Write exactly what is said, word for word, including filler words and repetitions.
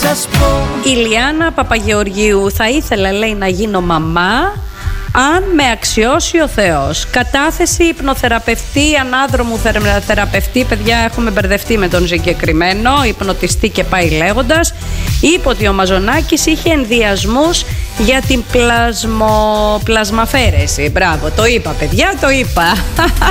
σας πω. Η Λιάννα Παπαγεωργίου: θα ήθελα, λέει, να γίνω μαμά αν με αξιώσει ο Θεός. Κατάθεση υπνοθεραπευτή, ανάδρομου θεραπευτή. Παιδιά, έχουμε μπερδευτεί με τον συγκεκριμένο, υπνοτιστή και πάει λέγοντας. Είπε ότι ο Μαζονάκης είχε ενδιασμούς για την πλασμο... πλασμαφαίρεση. Μπράβο, το είπα παιδιά, το είπα.